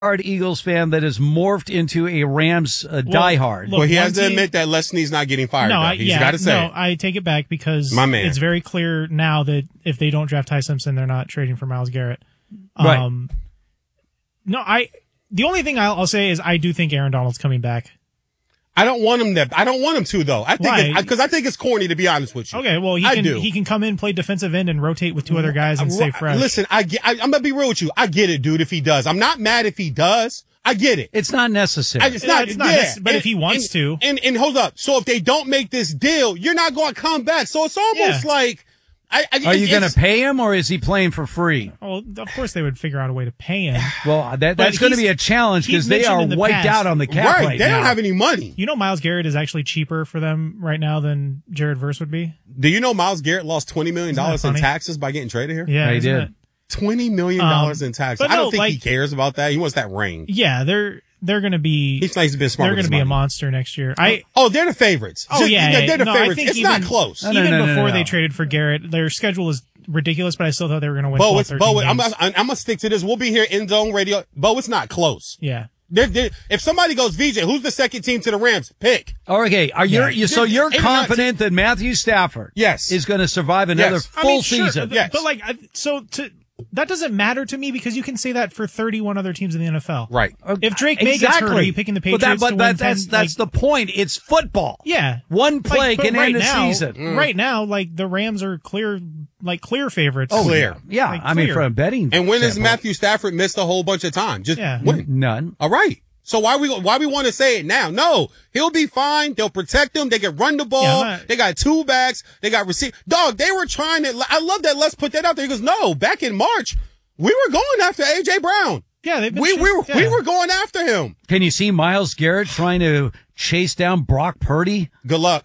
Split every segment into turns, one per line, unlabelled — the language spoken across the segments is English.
Eagles fan that has morphed into a Rams diehard.
Well, he has to admit that Les Snead's not getting fired. He's got to say it.
I take it back because
My man.
It's very clear now that if they don't draft Ty Simpson, they're not trading for Myles Garrett.
Right.
The only thing I'll say is I do think Aaron Donald's coming back.
I don't want him to though. I think because I think it's corny, to be honest with you.
Okay, well he can come in, play defensive end, and rotate with two other guys and stay fresh.
Listen, I'm gonna be real with you. I get it, dude. If he does, I'm not mad if he does. I get it.
It's not necessary.
It's not but if he wants to,
and hold up. So if they don't make this deal, you're not going to come back. So it's almost like.
Are you going to pay him, or is he playing for free?
Well, of course they would figure out a way to pay him.
Well, that's going to be a challenge because they are wiped out on the cap right
They
now.
don't have any money.
You know Myles Garrett is actually cheaper for them right now than Jared Verse would be?
Do you know Myles Garrett lost $20 million in taxes by getting traded here?
Yeah,
he did.
$20 million in taxes. I don't think he cares about that. He wants that ring.
Yeah, they're going to be.
He's nice to be smart.
They're going to be a monster next year.
They're the favorites.
Oh yeah,
they're the favorites. It's not close.
Even before they traded for Garrett, their schedule is ridiculous, but I still thought they were going to win.
I'm going to stick to this. We'll be here in Zone Radio. Bo, it's not close.
Yeah.
If somebody goes, VJ, who's the second team to the Rams? Pick.
Okay. So you're confident that Matthew Stafford is going to survive another full season?
Yes. But that doesn't matter to me because you can say that for 31 other teams in the NFL.
Right.
If Drake May gets hurt, are you picking the Patriots to win 10?
That's the point. It's football.
Yeah.
One play can end the season.
Right now, the Rams are clear favorites.
Oh,
clear.
Yeah. I mean, from a betting
And when has Matthew Stafford missed a whole bunch of time? Just when?
None.
All right. So why we want to say it now? No, he'll be fine. They'll protect him. They can run the ball. They got two backs. They got receive. Dog, they were trying to. I love that. Let's put that out there. He goes, no. Back in March, we were going after AJ Brown.
Yeah,
we were going after him.
Can you see Myles Garrett trying to chase down Brock Purdy?
Good luck,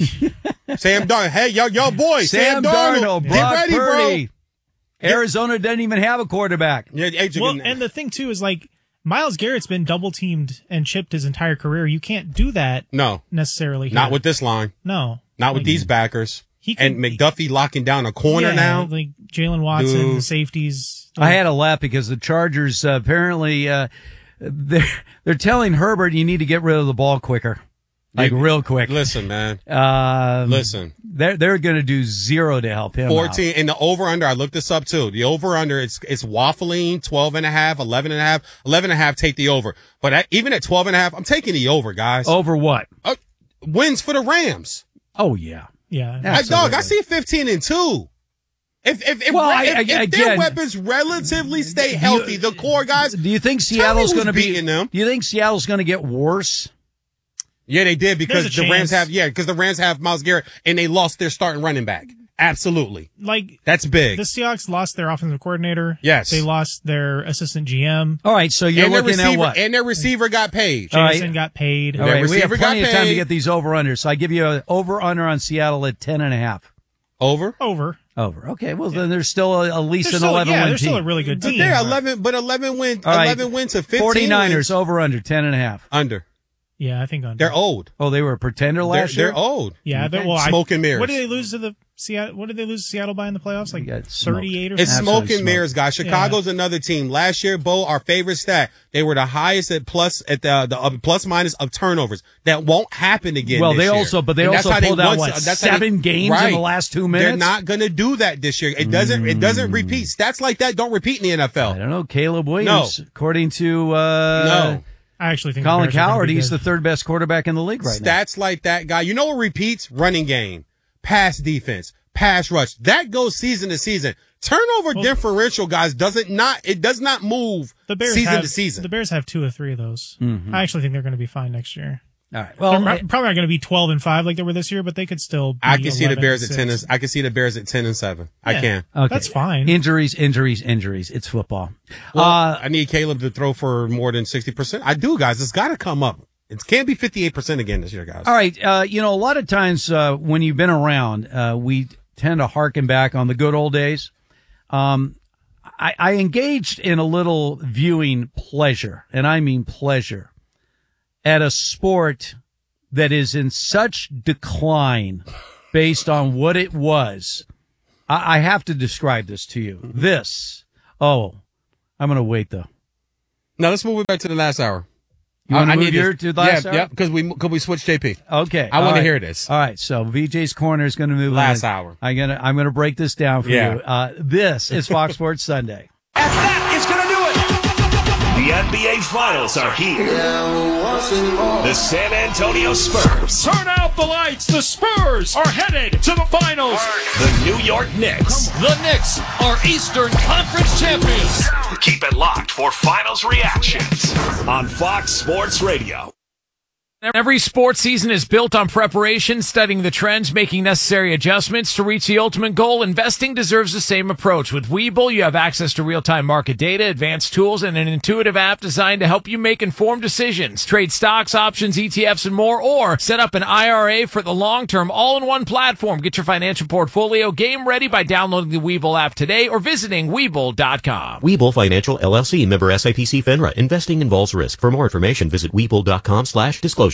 Sam Darnold. Hey, y'all boys, Sam Darnold. Get
Brock
ready,
Purdy.
bro.
Arizona doesn't even have a quarterback.
Yeah,
and the thing too is Myles Garrett's been double teamed and chipped his entire career. You can't do that.
No,
necessarily. Here.
Not with this line.
No,
not with these backers. And McDuffie locking down a corner now.
Like Jalen Watson, the safeties.
I had a laugh because the Chargers apparently they're telling Herbert you need to get rid of the ball quicker, real quick.
Listen, man. Listen,
they're going to do zero to help him.
14 and the over under. I looked this up too. The over under it's waffling 12.5, 11.5, 11.5. Take the over, but even at 12.5, I'm taking the over, guys.
Over what?
Wins for the Rams.
Oh yeah.
Yeah,
dog. I see 15-2. If their weapons relatively stay healthy, the core guys.
Do you think Seattle's going to be
beating them?
Do you think Seattle's going to get worse?
Yeah, they did because the Rams have Myles Garrett and they lost their starting running back. Absolutely.
That's
big.
The Seahawks lost their offensive coordinator.
Yes.
They lost their assistant GM.
All right, so you're looking at what?
And their receiver got paid.
Jason got paid.
All right, we have plenty of time to get these over-unders. So I give you an over-under on Seattle at 10.5.
Over?
Over.
Okay, well, then there's still at least an 11-win team.
Yeah, they're still a really good team.
But they're 11 wins to 15
49ers,
wins.
over-under, 10.5.
Under.
Yeah, I think under.
They're old.
Oh, they were a pretender last year?
They're old.
Yeah,
smoke and mirrors.
What did they lose to Seattle by in the playoffs? 38 or something?
It's smoke and mirrors, guys. Chicago's another team. Last year, Bo, our favorite stat, they were the highest at the plus minus of turnovers. That won't happen again.
Well,
this
they
year.
also pulled out 7 games in the last 2 minutes.
They're not going to do that this year. It doesn't repeat. Stats like that don't repeat in the NFL.
I don't know. Caleb Williams, according to
no. I actually think
Colin Cowherd, he's the third best quarterback in the league right now.
Stats like that, guy. You know what repeats? Running game, pass defense, pass rush. That goes season to season. Turnover differential, guys, does not move season to season.
The Bears have 2 or 3 of those. Mm-hmm. I actually think they're going to be fine next year.
All right. Well,
they're probably not going to be 12-5 like they were this year, but they could still be
I can see the Bears
11-6.
at 10. I can see the Bears at 10-7. Yeah. I can.
Okay.
That's fine.
Injuries. It's football.
Well, I need Caleb to throw for more than 60%. I do, guys. It's got to come up. It can't be 58% again this year, guys.
All right. A lot of times when you've been around, we tend to harken back on the good old days. I engaged in a little viewing pleasure, and I mean pleasure, at a sport that is in such decline based on what it was. I have to describe this to you. I'm going to wait though.
No, let's move it back to the last hour.
You want to move here to the last hour?
Yeah, because we switched JP.
Okay.
I want to hear this.
All right, so VJ's Corner is going to move
last hour.
I'm gonna break this down for you. This is Fox Sports Sunday.
And that is going to do it. The NBA Finals are here. The San Antonio Spurs.
Turn out the lights. The Spurs are headed to the finals.
The New York Knicks.
The Knicks are Eastern Conference champions.
Keep it locked for finals reactions on Fox Sports Radio.
Every sports season is built on preparation, studying the trends, making necessary adjustments to reach the ultimate goal. Investing deserves the same approach. With Webull, you have access to real-time market data, advanced tools, and an intuitive app designed to help you make informed decisions. Trade stocks, options, ETFs, and more, or set up an IRA for the long-term all-in-one platform. Get your financial portfolio game ready by downloading the Webull app today or visiting Webull.com.
Webull Financial, LLC, member SIPC FINRA. Investing involves risk. For more information, visit Webull.com/disclosures.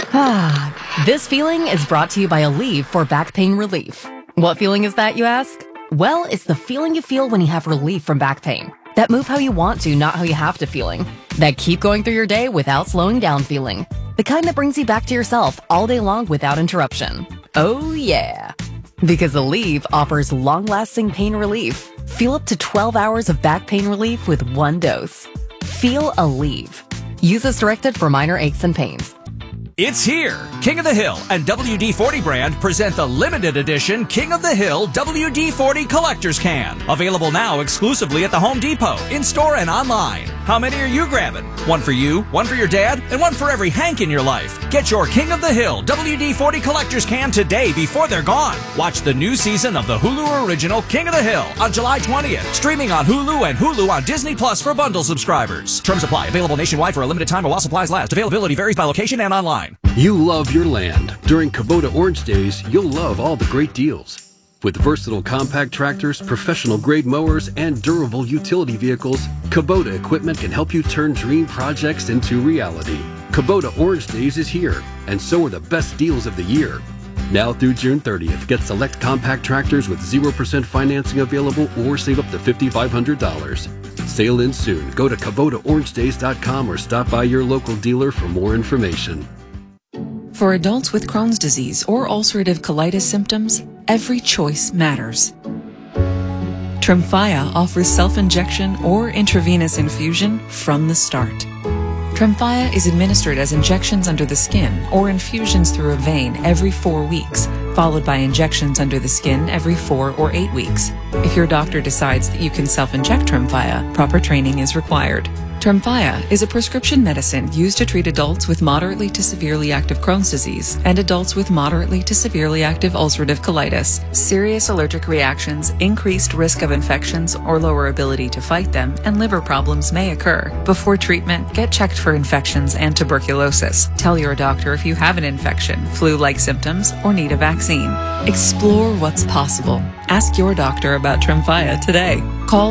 This feeling is brought to you by Aleve for back pain relief. What feeling is that, you ask? Well, it's the feeling you feel when you have relief from back pain. That move how you want to, not how you have to feeling. That keep going through your day without slowing down feeling. The kind that brings you back to yourself all day long without interruption. Oh yeah. Because Aleve offers long-lasting pain relief. Feel up to 12 hours of back pain relief with one dose. Feel Aleve. Use as directed for minor aches and pains.
It's here. King of the Hill and WD-40 brand present the limited edition King of the Hill WD-40 Collector's Can. Available now exclusively at the Home Depot, in-store and online. How many are you grabbing? One for you, one for your dad, and one for every Hank in your life. Get your King of the Hill WD-40 Collector's Can today before they're gone. Watch the new season of the Hulu original King of the Hill on July 20th. Streaming on Hulu and Hulu on Disney Plus for bundle subscribers. Terms apply. Available nationwide for a limited time while supplies last. Availability varies by location and online.
You love your land. During Kubota Orange Days, you'll love all the great deals. With versatile compact tractors, professional-grade mowers, and durable utility vehicles, Kubota equipment can help you turn dream projects into reality. Kubota Orange Days is here, and so are the best deals of the year. Now through June 30th, get select compact tractors with 0% financing available or save up to $5,500. Sale ends soon. Go to KubotaOrangeDays.com or stop by your local dealer for more information.
For adults with Crohn's disease or ulcerative colitis symptoms, every choice matters. Tremfya offers self-injection or intravenous infusion from the start. Tremfya is administered as injections under the skin or infusions through a vein every 4 weeks, followed by injections under the skin every 4 or 8 weeks. If your doctor decides that you can self-inject Tremfya, proper training is required. Tremfya is a prescription medicine used to treat adults with moderately to severely active Crohn's disease and adults with moderately to severely active ulcerative colitis. Serious allergic reactions, increased risk of infections or lower ability to fight them, and liver problems may occur. Before treatment, get checked for infections and tuberculosis. Tell your doctor if you have an infection, flu-like symptoms, or need a vaccine. Explore what's possible. Ask your doctor about Tremfya today. Call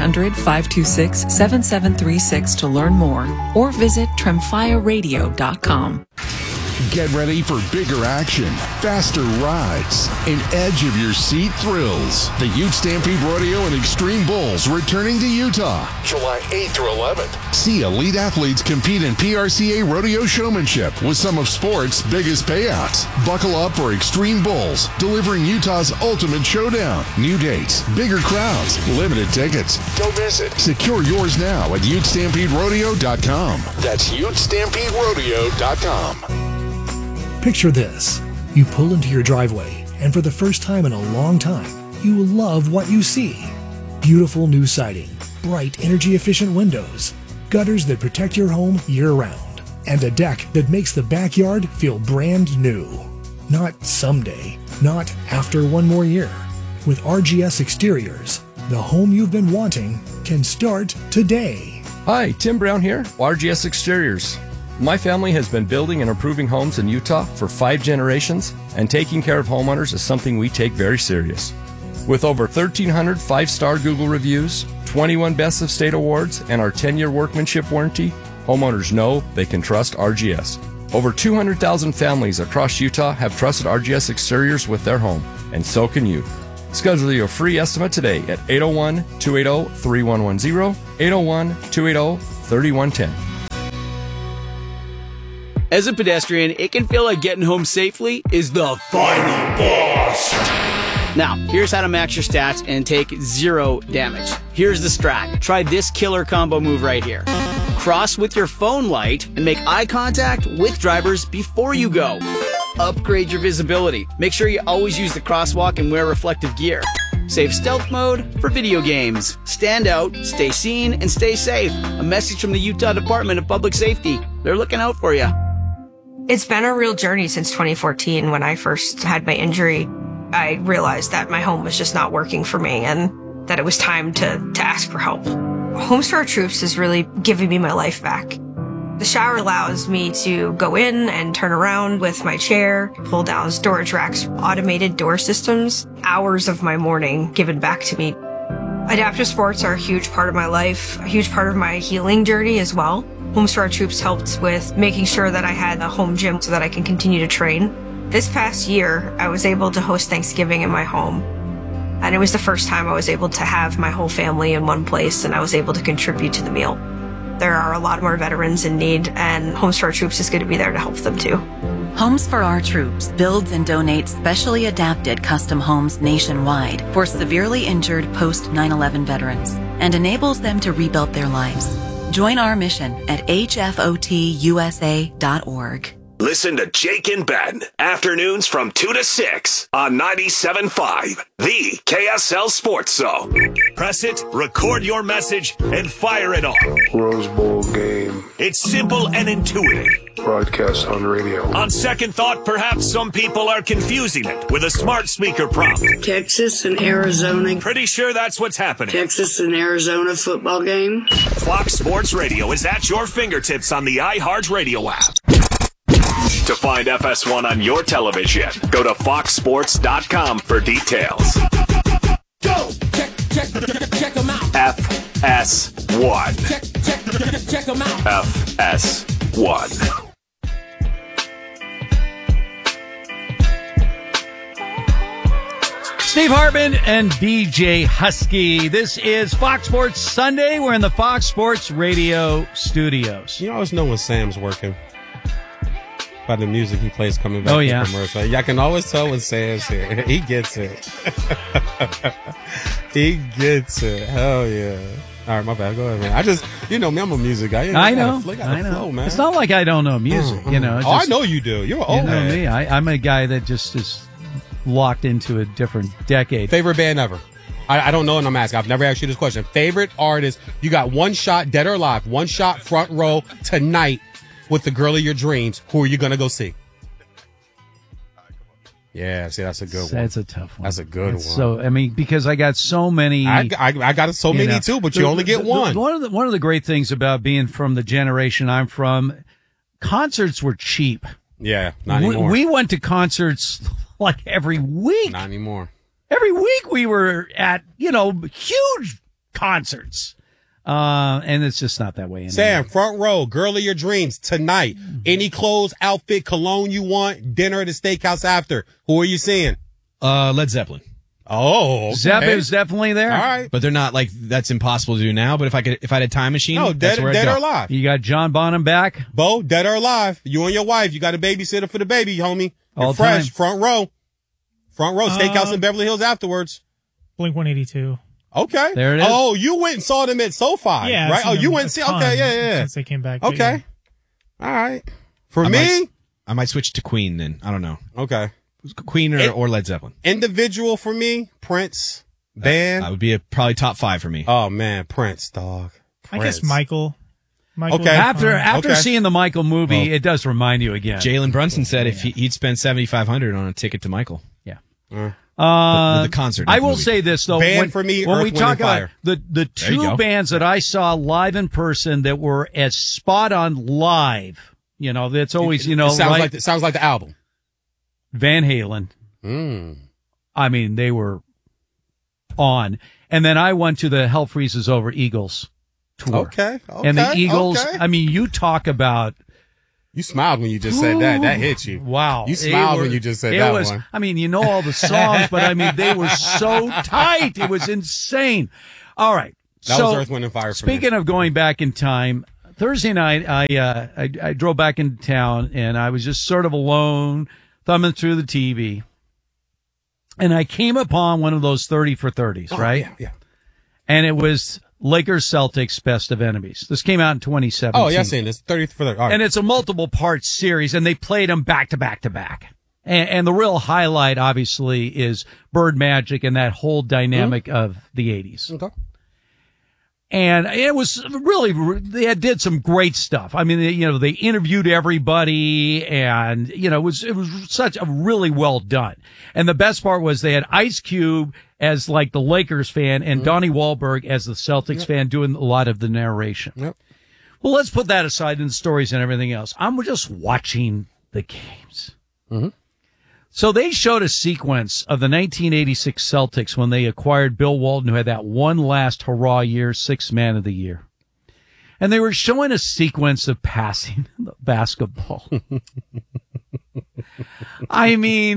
1-800-526-7736 to learn more or visit TremfyaRadio.com.
Get ready for bigger action, faster rides, and edge of your seat thrills. The Ute Stampede Rodeo and Extreme Bulls returning to Utah, July 8th through 11th. See elite athletes compete in PRCA rodeo showmanship with some of sport's biggest payouts. Buckle up for Extreme Bulls, delivering Utah's ultimate showdown. New dates, bigger crowds, limited tickets. Don't miss it. Secure yours now at UtestampedeRodeo.com. That's UtestampedeRodeo.com.
Picture this. You pull into your driveway, and for the first time in a long time, you will love what you see. Beautiful new siding, bright energy-efficient windows, gutters that protect your home year-round, and a deck that makes the backyard feel brand new. Not someday, not after one more year. With RGS Exteriors, the home you've been wanting can start today.
Hi, Tim Brown here, RGS Exteriors. My family has been building and improving homes in Utah for 5 generations, and taking care of homeowners is something we take very serious. With over 1,300 5-star Google reviews, 21 Best of State awards, and our 10-year workmanship warranty, homeowners know they can trust RGS. Over 200,000 families across Utah have trusted RGS Exteriors with their home, and so can you. Schedule your free estimate today at 801-280-3110, 801-280-3110. 3110.
As a pedestrian, it can feel like getting home safely is the final boss. Now, here's how to max your stats and take 0 damage. Here's the strat. Try this killer combo move right here. Cross with your phone light and make eye contact with drivers before you go. Upgrade your visibility. Make sure you always use the crosswalk and wear reflective gear. Save stealth mode for video games. Stand out, stay seen, and stay safe. A message from the Utah Department of Public Safety. They're looking out for you.
It's been a real journey since 2014 when I first had my injury. I realized that my home was just not working for me and that it was time to ask for help. Homes for Our Troops is really giving me my life back. The shower allows me to go in and turn around with my chair, pull down storage racks, automated door systems, hours of my morning given back to me. Adaptive sports are a huge part of my life, a huge part of my healing journey as well. Homes for Our Troops helped with making sure that I had a home gym so that I can continue to train. This past year, I was able to host Thanksgiving in my home. And it was the first time I was able to have my whole family in one place and I was able to contribute to the meal. There are a lot more veterans in need and Homes for Our Troops is going to be there to help them too.
Homes for Our Troops builds and donates specially adapted custom homes nationwide for severely injured post 9/11 veterans and enables them to rebuild their lives. Join our mission at hfotusa.org.
Listen to Jake and Ben, afternoons from 2 to 6 on 97.5, the KSL Sports Zone. Press it, record your message, and fire it off.
Rose Bowl game.
It's simple and intuitive.
Broadcast on radio.
On second thought, perhaps some people are confusing it with a smart speaker prompt.
Texas and Arizona.
Pretty sure that's what's happening.
Texas and Arizona football game.
Fox Sports Radio is at your fingertips on the iHeart Radio app. To find FS1 on your television, go to foxsports.com for details.
Go! Check them out.
FS1.
Check them out.
FS1.
Steve Harbin and BJ Husky. This is Fox Sports Sunday. We're in the Fox Sports Radio studios.
You always know when Sam's working. By the music he plays coming back.
Oh, yeah.
Commercial. I can always tell when Sam's here. He gets it. He gets it. Hell yeah. All right, my bad. Go ahead, man. I just, you know me, I'm a music guy.
I know.
Flow, man.
It's not like I don't know music, you know.
I know you do. You're old.
You know me. I'm a guy that just is locked into a different decade.
Favorite band ever? I don't know, and I'm asking. I've never asked you this question. Favorite artist? You got one shot, dead or alive, one shot front row tonight with the girl of your dreams. Who are you going to go see? Yeah, see, that's a good one.
That's a tough one.
That's a good one.
So, I mean, because I got so many.
I got so many too, but you only get one.
One of the great things about being from the generation I'm from, concerts were cheap.
Yeah, not anymore.
We went to concerts like every week.
Not anymore.
Every week we were at, huge concerts. And it's just not that way anymore.
Sam, front row, girl of your dreams tonight. Any clothes, outfit, cologne you want, dinner at a steakhouse after. Who are you seeing?
Led Zeppelin.
Oh, okay.
Zepp is definitely there.
All right.
But they're not that's impossible to do now. But if I had a time machine,
dead or alive.
You got John Bonham back.
Bo, dead or alive. You and your wife, you got a babysitter for the baby, homie. You're
All
fresh.
time.
Front row, steakhouse in Beverly Hills afterwards.
Blink 182.
Okay.
There it is.
Oh, you went and saw them at SoFi.
Yeah.
Right? Oh, you went and see. Okay. Yeah.
Since they came back.
Okay. All right. For me,
I might switch to Queen then. I don't know.
Okay.
Queen or Led Zeppelin.
Individual for me, Prince. Band.
That would be probably top 5 for me.
Oh man, Prince, dog. Prince.
I guess Michael.
Okay.
After seeing the Michael movie, it does remind you again.
Jalen Brunson said if he'd spend $7,500 on a ticket to Michael.
Yeah.
The concert.
I will say this though,
band for me,
when
Earth,
we
Wind,
talk
and Fire.
about the two bands that I saw live in person that were as spot on live, that's always
It sounds like the album.
Van Halen. I mean, they were on, and then I went to the Hell Freezes Over Eagles tour.
Okay.
And the Eagles. Okay. I mean, you talk about.
You smiled when you just said that. That hit you.
Wow.
You smiled when you just said that one.
I mean, you know all the songs, but I mean, they were so tight. It was insane. All right.
That was Earth, Wind, and Fire for me.
Speaking of going back in time, Thursday night, I drove back into town, and I was just sort of alone, thumbing through the TV. And I came upon one of those 30 for 30s, right?
Yeah.
And it was Lakers Celtics Best of Enemies. This came out in 2017.
Oh, yeah, I've seen this. 30 for 30. All right.
And it's a multiple part series, and they played them back to back to back. And the real highlight, obviously, is Bird Magic and that whole dynamic of the 80s.
Okay.
And it was really, they did some great stuff. I mean, they interviewed everybody, and, it was such a really well done. And the best part was they had Ice Cube as like the Lakers fan and Donnie Wahlberg as the Celtics fan doing a lot of the narration.
Yep.
Well, let's put that aside in the stories and everything else. I'm just watching the games.
Mm-hmm.
So they showed a sequence of the 1986 Celtics when they acquired Bill Walton, who had that one last hurrah year, Sixth Man of the Year. And they were showing a sequence of passing the basketball. I mean,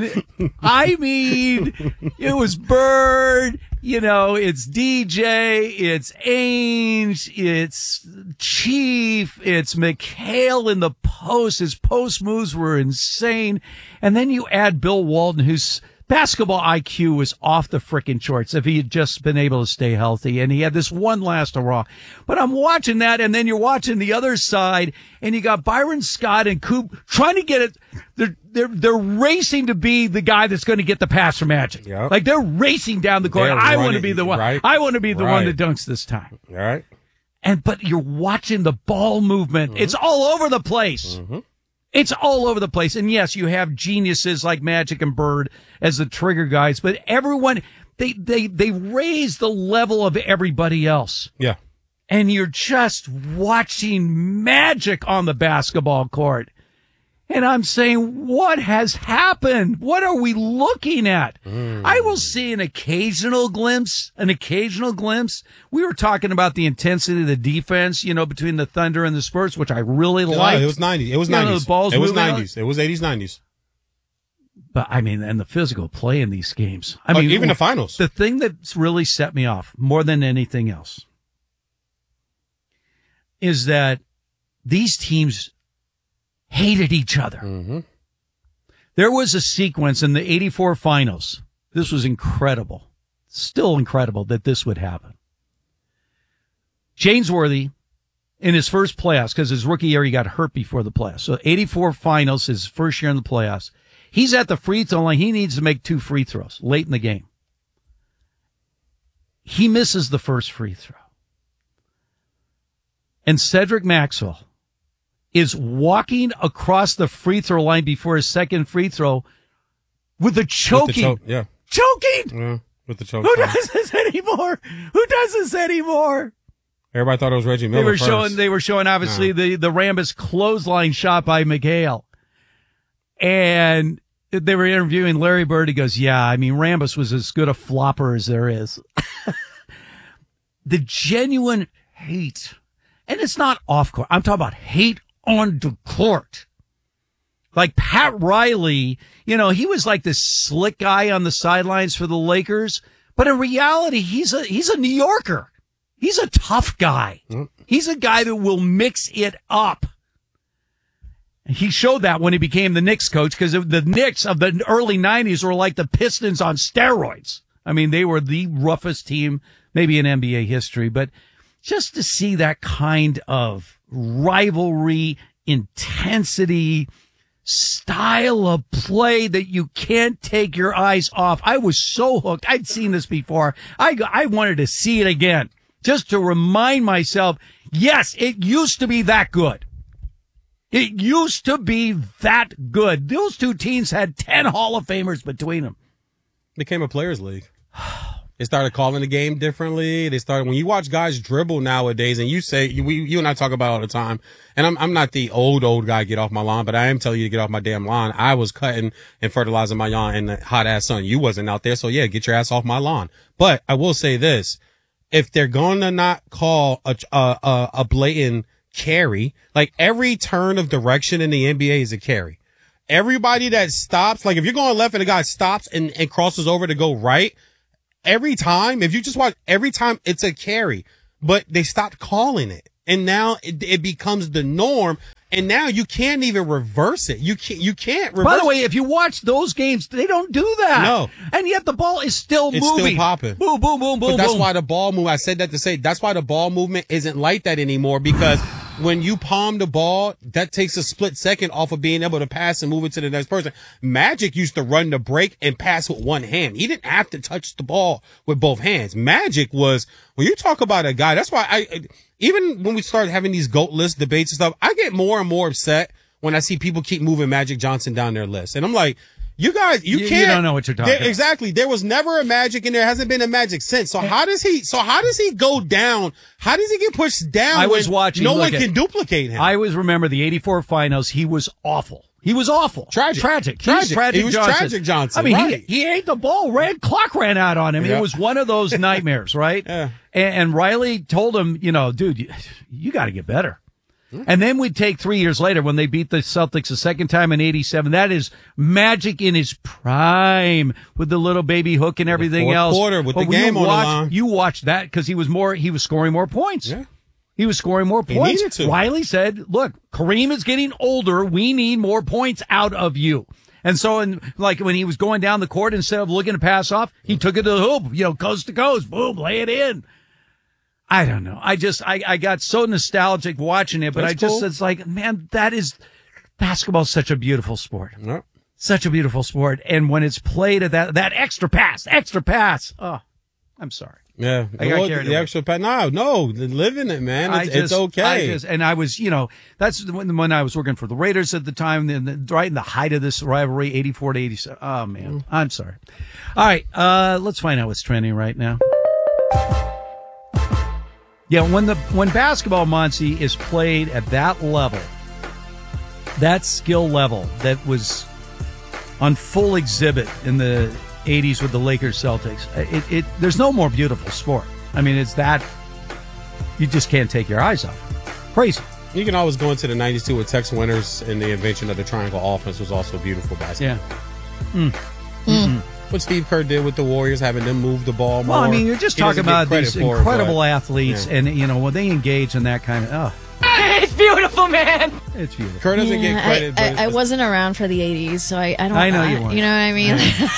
it was Bird, it's DJ, it's Ainge, it's Chief, it's McHale in the post. His post moves were insane. And then you add Bill Walton, whose basketball IQ was off the frickin' charts if he had just been able to stay healthy. And he had this one last hurrah. But I'm watching that, and then you're watching the other side, and you got Byron Scott and Coop trying to get it. They're racing to be the guy that's going to get the pass from Magic.
Yep.
Like they're racing down the court. I want to be the one.
Right.
I want to be the one that dunks this time.
All right.
But you're watching the ball movement. Mm-hmm. It's all over the place.
Mm-hmm.
It's all over the place. And yes, you have geniuses like Magic and Bird as the trigger guys, but everyone, they raise the level of everybody else.
Yeah.
And you're just watching magic on the basketball court. And I'm saying, what has happened? What are we looking at? I will see an occasional glimpse. We were talking about the intensity of the defense, between the Thunder and the Spurs, which I really liked.
It was 90s. It was 90s.
The balls
it was
moving
90s. It was 80s, 90s.
But and the physical play in these games.
Even the finals.
The thing that's really set me off more than anything else is that these teams hated each other.
Mm-hmm.
There was a sequence in the 84 finals. This was incredible. Still incredible that this would happen. Jainsworthy, in his first playoffs, because his rookie year he got hurt before the playoffs. So 84 finals, his first year in the playoffs. He's at the free throw line. He needs to make 2 free throws late in the game. He misses the first free throw. And Cedric Maxwell is walking across the free throw line before his second free throw with a choking. Choking!
Yeah, with the choke.
Who does this anymore?
Everybody thought it was Reggie Miller.
They were showing obviously the Rambis clothesline shot by McHale. And they were interviewing Larry Bird. He goes, Rambis was as good a flopper as there is. The genuine hate. And it's not off court. I'm talking about hate on the court. Like Pat Riley, he was like this slick guy on the sidelines for the Lakers, but in reality, he's a New Yorker. He's a tough guy. He's a guy that will mix it up. He showed that when he became the Knicks coach, because the Knicks of the early 90s were like the Pistons on steroids. They were the roughest team maybe in NBA history, but just to see that kind of rivalry, intensity, style of play that you can't take your eyes off. I was so hooked. I'd seen this before. I wanted to see it again just to remind myself, yes, it used to be that good. It used to be that good. Those two teams had 10 Hall of Famers between them.
Became a players' league. They started calling the game differently. When you watch guys dribble nowadays, and you and I talk about it all the time, and I'm not the old guy, get off my lawn, but I am telling you to get off my damn lawn. I was cutting and fertilizing my lawn in the hot ass sun. You wasn't out there, so yeah, get your ass off my lawn. But I will say this. If they're gonna not call a blatant carry, like every turn of direction in the NBA is a carry. Everybody that stops, like if you're going left and the guy stops and crosses over to go right, every time, if you just watch, every time it's a carry, but they stopped calling it. And now it becomes the norm. And now you can't even reverse it. You can't reverse it.
By the way, if you watch those games, they don't do that.
No.
And yet the ball is still
It's
moving.
still popping.
Boom, boom, boom, boom,
But that's
boom.
why the ball move, I said that to say, that's why the ball movement isn't like that anymore, because when you palm the ball, that takes a split second off of being able to pass and move it to the next person. Magic used to run the break and pass with one hand. He didn't have to touch the ball with both hands. Magic was, when you talk about a guy, that's why even when we start having these GOAT list debates and stuff, I get more and more upset when I see people keep moving Magic Johnson down their list. And I'm like, you guys, you can't.
You don't know what you're talking about.
Exactly. There was never a Magic and there hasn't been a Magic since. So how does he go down? How does he get pushed down?
I was watching.
No one can duplicate him.
I always remember the 84 finals. He was awful. He was awful. Tragic. He was Tragic Johnson. I mean,
right.
he ate the ball. Clock ran out on him.
Yeah.
It was one of those nightmares, right?
Yeah.
And Riley told him, dude, you got to get better. And then we'd take 3 years later when they beat the Celtics the second time in 87. That is Magic in his prime with the little baby hook and everything
Fourth
else.
quarter with
But
the game on the line.
You watched that because he was scoring more points.
Yeah.
He was scoring more
He
points.
needed to.
Riley said, look, Kareem is getting older. We need more points out of you. And so, when he was going down the court, instead of looking to pass off, he took it to the hoop, coast to coast, boom, lay it in. I don't know. I got so nostalgic watching it, but it's like, man, basketball's such a beautiful sport.
Yep.
Such a beautiful sport. And when it's played at that extra pass. Oh, I'm sorry.
Yeah.
I got carried away.
Extra pass. No, live in it, man. It's okay.
And I was, that's when I was working for the Raiders at the time, right in the height of this rivalry, 84 to 87. Oh, man. I'm sorry. All right. Let's find out what's trending right now. Yeah, when basketball, Monty, is played at that level, that skill level that was on full exhibit in the 80s with the Lakers Celtics, there's no more beautiful sport. I mean, it's that you just can't take your eyes off. Crazy.
You can always go into the 90s too with Tex Winters, and the invention of the triangle offense was also beautiful basketball.
Yeah.
What Steve Kerr did with the Warriors, having them move the ball more.
Well, I mean, you're just talking about these incredible athletes,
yeah.
and, when they engage in that kind of,
It's beautiful, man.
It's beautiful.
Kerr doesn't get credit.
I wasn't around for the 80s, so I don't.
I know you weren't.
You know what I mean?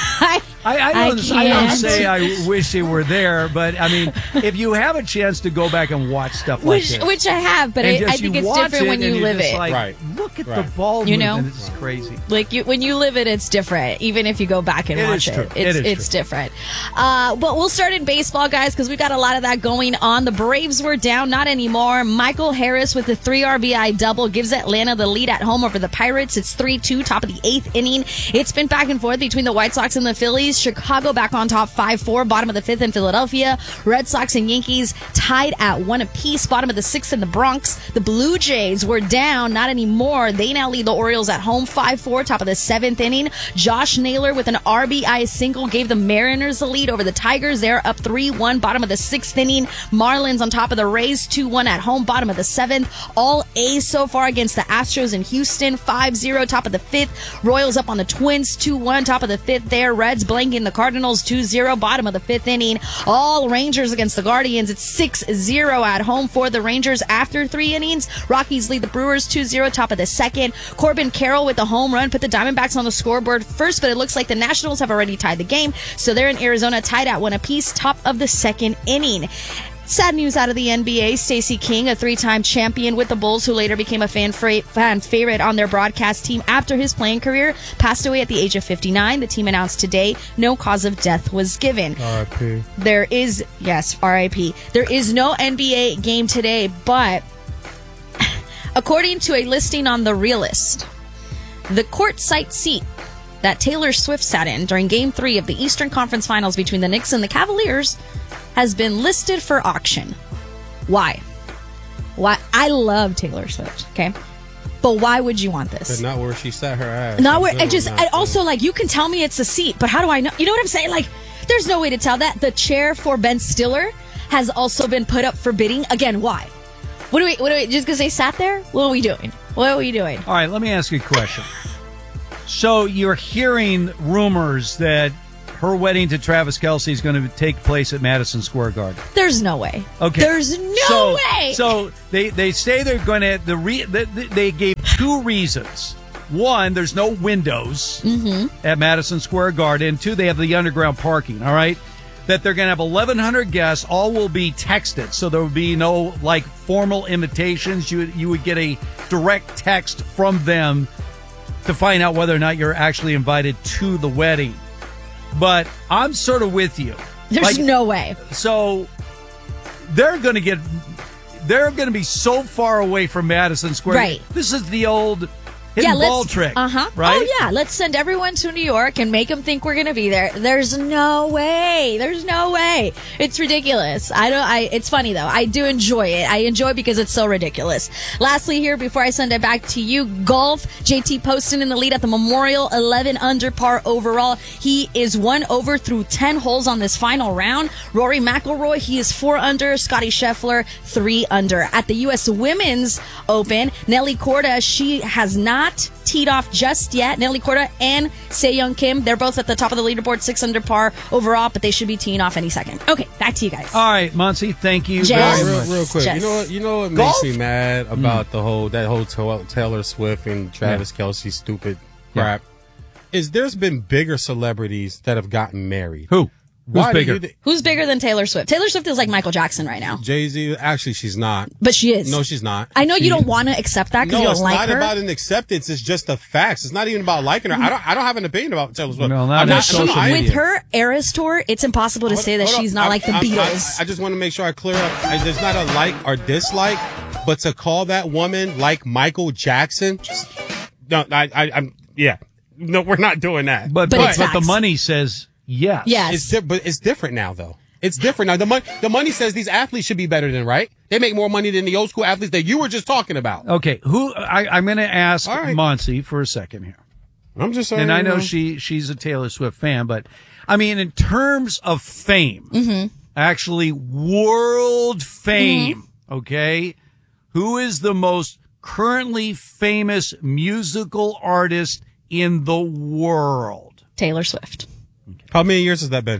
I don't say I wish they were there, but I mean, if you have a chance to go back and watch stuff like this,
which I have, but I think it's different when you live it.
Right.
Look at the ball movement. It's crazy.
Like when you live it, it's different. Even if you go back and watch it, it's different. But we'll start in baseball, guys, because we've got a lot of that going on. The Braves were down, not anymore. Michael Harris with the 3 RBI double gives Atlanta the lead at home over the Pirates. It's 3-2, top of the 8th inning. It's been back and forth between the White Sox and the Phillies. Chicago back on top 5-4, bottom of the 5th in Philadelphia. Red Sox and Yankees tied at 1 apiece, bottom of the 6th in the Bronx. The Blue Jays were down, not anymore. They now lead the Orioles at home 5-4, top of the 7th inning. Josh Naylor with an RBI single gave the Mariners the lead over the Tigers. They're up 3-1, bottom of the 6th inning. Marlins on top of the Rays 2-1 at home, bottom of the 7th. All A's so far against the Astros in Houston 5-0, top of the 5th. Royals up on the Twins 2-1, top of the 5th there. Reds blanking the Cardinals 2-0, bottom of the 5th inning. All Rangers against the Guardians. It's 6-0 at home for the Rangers after 3 innings. Rockies lead the Brewers 2-0, top of the 2nd. Corbin Carroll with the home run put the Diamondbacks on the scoreboard first, but it looks like the Nationals have already tied the game, so they're in Arizona tied at 1 apiece, top of the 2nd inning. Sad news out of the NBA. Stacey King, a 3-time champion with the Bulls who later became a fan favorite on their broadcast team after his playing career, passed away at the age of 59. The team announced today no cause of death was given.
R.I.P.
R.I.P. There is no NBA game today, but according to a listing on The Realist, the courtside seat that Taylor Swift sat in during Game 3 of the Eastern Conference Finals between the Knicks and the Cavaliers has been listed for auction. Why? I love Taylor Swift, okay? But why would you want this?
But not where she sat her ass.
Not where, you can tell me it's a seat, but how do I know? You know what I'm saying? Like, there's no way to tell that. The chair for Ben Stiller has also been put up for bidding. Again, why? What do we, just because they sat there? What are we doing?
All right, let me ask you a question. So you're hearing rumors that her wedding to Travis Kelce is going to take place at Madison Square Garden.
There's no way.
Okay.
There's no No way.
So they say they're going to they gave 2 reasons. 1, there's no windows at Madison Square Garden. 2, they have the underground parking. All right, that they're going to have 1,100 guests. All will be texted, so there will be no like formal invitations. You would get a direct text from them to find out whether or not you're actually invited to the wedding. But I'm sort of with you.
There's no way.
So they're going to be so far away from Madison Square.
Right.
This is the old hidden ball trick. Right?
Oh, yeah. Let's send everyone to New York and make them think we're going to be there. There's no way. There's no way. It's ridiculous. It's funny, though. I do enjoy it. I enjoy it because it's so ridiculous. Lastly here, before I send it back to you, golf. JT Poston in the lead at the Memorial, 11 under par overall. He is 1 over through 10 holes on this final round. Rory McIlroy, he is 4 under. Scotty Scheffler, 3 under. At the U.S. Women's Open, Nelly Korda, she has not teed off just yet. Nelly Korda and Se-Young Kim, they're both at the top of the leaderboard, 6 under par overall, but they should be teeing off any second. Okay, back to you guys.
All right, Muncie, thank you.
Real quick.
Jess.
You know what makes me mad about that whole Taylor Swift and Travis Kelce stupid crap? Is there's been bigger celebrities that have gotten married.
Who? Who's bigger?
Who's bigger than Taylor Swift? Taylor Swift is like Michael Jackson right now.
Jay-Z. Actually, she's not.
But she is.
No, she's not.
I know you don't want to accept that because you don't like her.
No, it's not about an acceptance. It's just the facts. It's not even about liking her. I don't have an opinion about Taylor Swift.
No, not
with her Eras tour, it's impossible to say that she's not like the Beatles.
I just want to make sure I clear up. There's not a like or dislike, but to call that woman like Michael Jackson, no, no, we're not doing that.
But the money says.
Yes.
But it's different now, though. It's different now. The money says these athletes should be better than, right? They make more money than the old school athletes that you were just talking about.
Okay, I'm going to ask Monsi for a second here.
I'm just saying.
And I know she's a Taylor Swift fan, but I mean, in terms of fame, actually world fame, okay, who is the most currently famous musical artist in the world?
Taylor Swift.
How many years has that been?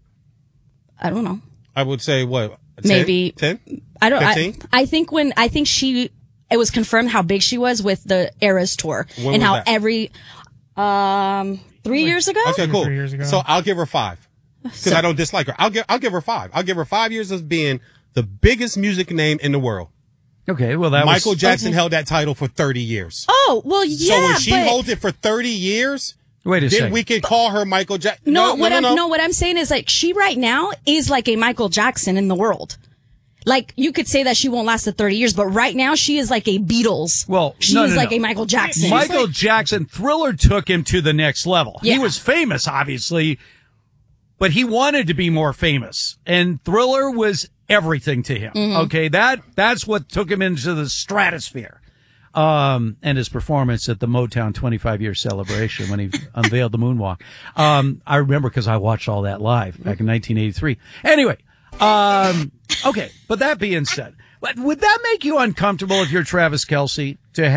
I don't know.
I would say what? 10?
Maybe
10?
I don't.
15?
I think it was confirmed how big she was with the Eras tour and how every 3 years ago.
Okay, cool.
3 years ago.
So I'll give her 5 because I don't dislike her. I'll give her 5. I'll give her 5 years of being the biggest music name in the world.
Okay, well that
Michael Jackson held that title for 30 years.
Oh well, yeah.
So when she holds it for 30 years.
Wait a second.
Then we can call her Michael Jackson.
No, what I'm saying is like she right now is like a Michael Jackson in the world. Like you could say that she won't last the 30 years, but right now she is like a Beatles.
Well,
she is like a Michael Jackson.
Michael Jackson, Thriller took him to the next level. Yeah. He was famous, obviously, but he wanted to be more famous, and Thriller was everything to him. Okay, that's what took him into the stratosphere. And his performance at the Motown 25-year celebration when he unveiled the moonwalk. I remember because I watched all that live back in 1983. Anyway, okay. But that being said, would that make you uncomfortable if you're Travis Kelce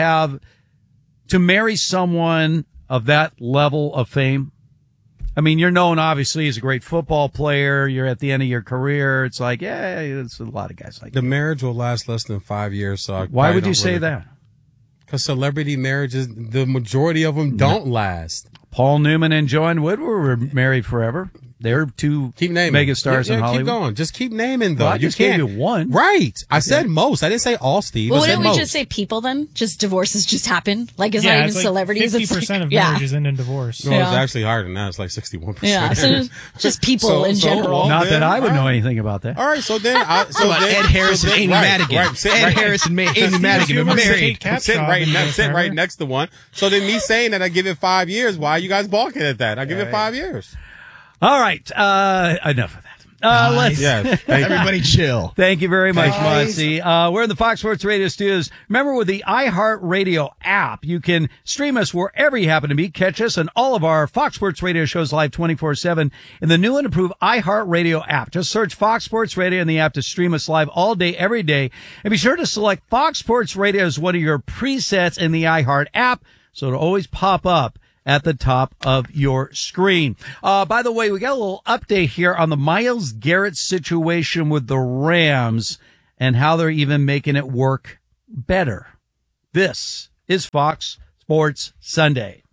to marry someone of that level of fame? I mean, you're known obviously as a great football player. You're at the end of your career. It's like, yeah, it's a lot of guys like that.
The marriage will last less than 5 years. So
why would you say that?
Because celebrity marriages, the majority of them don't last.
Paul Newman and Joanne Woodward were married forever. They're two megastars in Hollywood.
Keep going. Just keep naming, though.
Well, I just gave you one.
Right. I said most. I didn't say all, Steve.
Well, wouldn't we just say people then? Just divorces just happen? Like, it's not even celebrities.
50% of marriages end in divorce.
No, it's actually higher than that. It's like 61%.
Yeah, so just people in general.
Not that I would know anything about that.
All right, so then...
Ed Harris and Amy Madigan. Ed Harris and Amy Madigan are married.
Sit right next to one. So then me saying that I give it 5 years, why are you guys balking at that? I give it 5 years.
All right. Enough of that.
Everybody chill.
Thank you very much, Monty. We're in the Fox Sports Radio studios. Remember, with the iHeartRadio app, you can stream us wherever you happen to be. Catch us and all of our Fox Sports Radio shows live 24/7 in the new and improved iHeartRadio app. Just search Fox Sports Radio in the app to stream us live all day, every day. And be sure to select Fox Sports Radio as one of your presets in the iHeart app, so it'll always pop up at the top of your screen. By the way, we got a little update here on the Myles Garrett situation with the Rams. and how they're even making it work better. This is Fox Sports Sunday.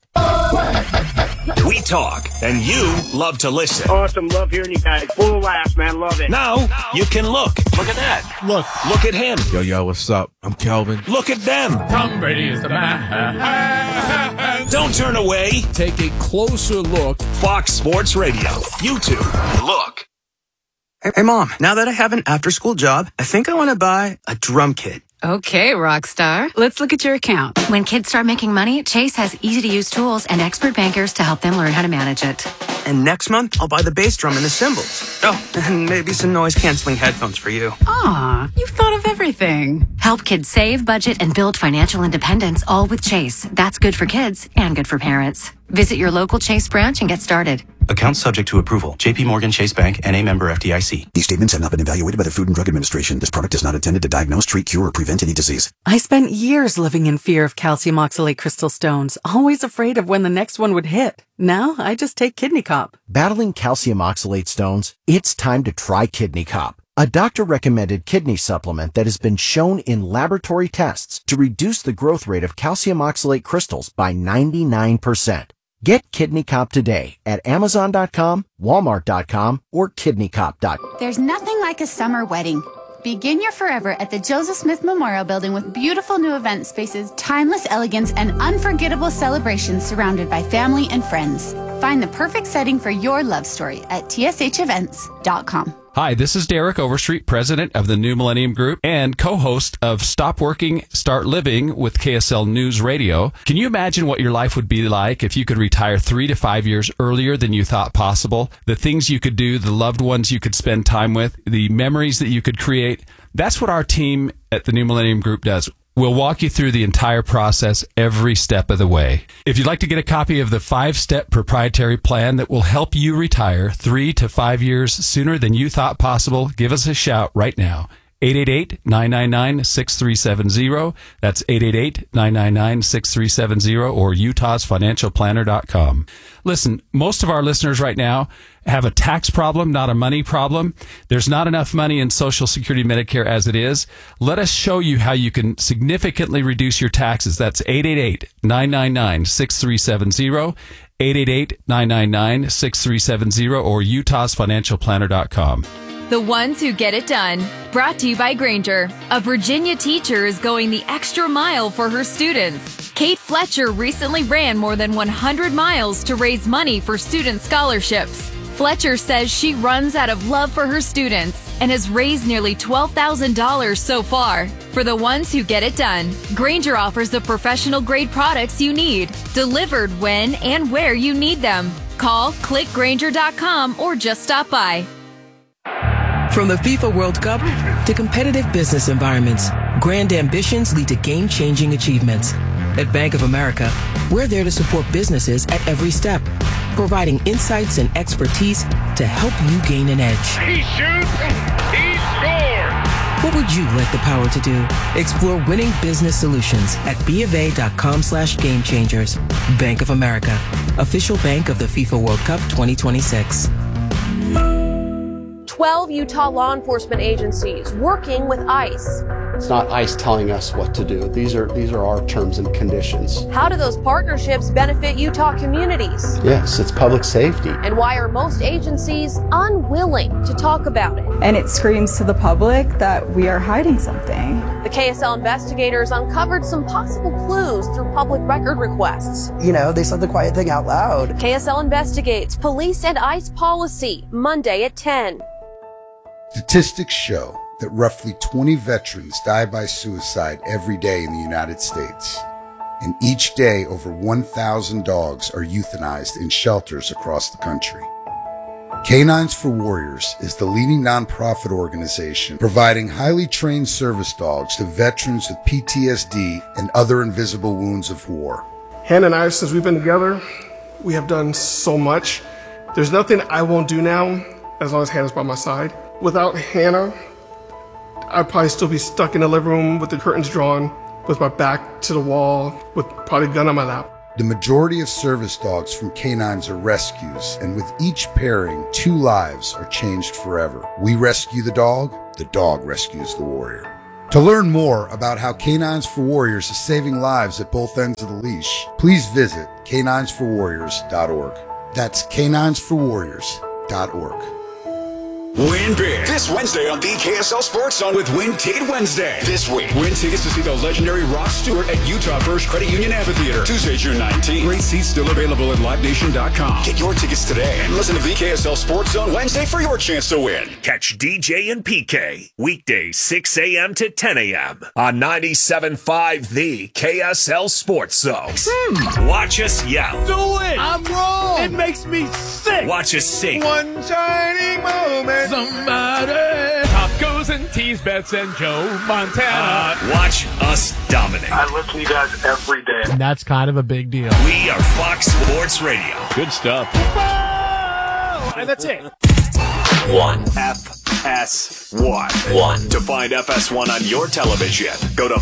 We talk, and you love to listen.
Awesome. Love hearing you guys. Full of laughs, man. Love it.
Now you can look. Look at that. Look at him.
Yo, what's up? I'm Kelvin.
Look at them.
Tom Brady is the man.
Don't turn away.
Take a closer look.
Fox Sports Radio. YouTube. Look.
Hey, Mom, now that I have an after-school job, I think I want to buy a drum kit.
Okay, Rockstar. Let's look at your account.
When kids start making money, Chase has easy-to-use tools and expert bankers to help them learn how to manage it.
And next month, I'll buy the bass drum and the cymbals. Oh, and maybe some noise-canceling headphones for you.
Aw, you've thought of everything.
Help kids save, budget, and build financial independence, all with Chase. That's good for kids and good for parents. Visit your local Chase branch and get started.
Account subject to approval. JP Morgan Chase Bank, N.A. member FDIC.
These statements have not been evaluated by the Food and Drug Administration. This product is not intended to diagnose, treat, cure, or prevent any disease.
I spent years living in fear of calcium oxalate crystal stones, always afraid of when the next one would hit. Now, I just take Kidney Cop.
Battling calcium oxalate stones? It's time to try Kidney Cop, a doctor-recommended kidney supplement that has been shown in laboratory tests to reduce the growth rate of calcium oxalate crystals by 99%. Get Kidney Cop today at Amazon.com, Walmart.com, or KidneyCop.com.
There's nothing like a summer wedding. Begin your forever at the Joseph Smith Memorial Building with beautiful new event spaces, timeless elegance, and unforgettable celebrations surrounded by family and friends. Find the perfect setting for your love story at tshevents.com.
Hi, this is Derek Overstreet, president of the New Millennium Group and co-host of Stop Working, Start Living with KSL News Radio. Can you imagine what your life would be like if you could retire 3 to 5 years earlier than you thought possible? The things you could do, the loved ones you could spend time with, the memories that you could create. That's what our team at the New Millennium Group does. We'll walk you through the entire process every step of the way. If you'd like to get a copy of the 5-step proprietary plan that will help you retire 3 to 5 years sooner than you thought possible, give us a shout right now. 888-999-6370. That's 888-999-6370 or utahsfinancialplanner.com. Listen, most of our listeners right now have a tax problem, not a money problem. There's not enough money in Social Security Medicare as it is. Let us show you how you can significantly reduce your taxes. That's 888-999-6370. 888-999-6370 or utahsfinancialplanner.com.
The ones who get it done. Brought to you by Granger. A Virginia teacher is going the extra mile for her students. Kate Fletcher recently ran more than 100 miles to raise money for student scholarships. Fletcher says she runs out of love for her students and has raised nearly $12,000 so far. For the ones who get it done, Granger offers the professional-grade products you need, delivered when and where you need them. Call, click Granger.com, or just stop by.
From the FIFA World Cup to competitive business environments, grand ambitions lead to game-changing achievements. At Bank of America, we're there to support businesses at every step, providing insights and expertise to help you gain an edge.
He shoots, he scores!
What would you like the power to do? Explore winning business solutions at BofA.com/gamechangers. Bank of America, official bank of the FIFA World Cup 2026.
12 Utah law enforcement agencies working with ICE.
It's not ICE telling us what to do. These are our terms and conditions.
How do those partnerships benefit Utah communities?
Yes, it's public safety.
And why are most agencies unwilling to talk about it?
And it screams to the public that we are hiding something.
The KSL investigators uncovered some possible clues through public record requests.
You know, they said the quiet thing out loud.
KSL investigates police and ICE policy, Monday at 10.
Statistics show that roughly 20 veterans die by suicide every day in the United States. And each day, over 1,000 dogs are euthanized in shelters across the country. Canines for Warriors is the leading nonprofit organization providing highly trained service dogs to veterans with PTSD and other invisible wounds of war.
Hannah and I, since we've been together, we have done so much. There's nothing I won't do now as long as Hannah's by my side. Without Hannah, I'd probably still be stuck in the living room with the curtains drawn, with my back to the wall, with probably a gun on my lap.
The majority of service dogs from Canines are rescues, and with each pairing, 2 lives are changed forever. We rescue the dog rescues the warrior. To learn more about how Canines for Warriors is saving lives at both ends of the leash, please visit caninesforwarriors.org. That's caninesforwarriors.org.
Win big this Wednesday on the KSL Sports Zone with Win Ticket Wednesday. This week, win tickets to see the legendary Ross Stewart at Utah First Credit Union Amphitheater, Tuesday, June 19th. Great seats still available at LiveNation.com. Get your tickets today and listen to the KSL Sports Zone Wednesday for your chance to win.
Catch DJ and PK weekdays 6 a.m. to 10 a.m. on 97.5 The KSL Sports Zone. Watch us yell.
Do it! I'm wrong! It makes me sick!
Watch us sing.
One shining moment. Somebody. Top goes and tease bets and Joe Montana.
Watch us dominate.
I listen to you guys every day.
And that's kind of a big deal.
We are Fox Sports Radio.
Good stuff.
And that's it.
1 FS1. To find FS1 on your television, go to